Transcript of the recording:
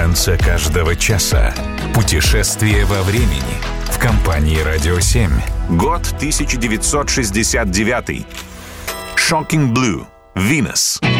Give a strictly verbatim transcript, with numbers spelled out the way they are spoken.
Танца каждого часа. Путешествие во времени. В компании «Радио семь». Год тысяча девятьсот шестьдесят девятый. Shocking Blue. Venus.